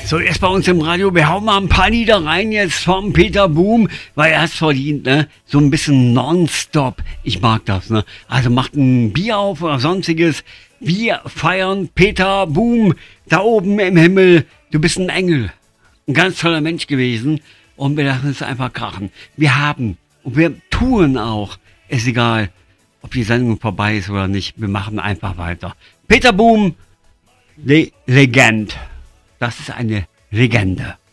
So, erst bei uns im Radio, wir hauen mal ein paar Lieder rein jetzt vom Peter Boom, weil er es verdient, ne? So ein bisschen nonstop. Ich mag das, ne? Also macht ein Bier auf oder sonstiges. Wir feiern Peter Boom da oben im Himmel. Du bist ein Engel. Ein ganz toller Mensch gewesen. Und wir lassen es einfach krachen. Wir haben und wir tun auch. Ist egal, ob die Sendung vorbei ist oder nicht. Wir machen einfach weiter. Peter Boom, Legend. Das ist eine Legende.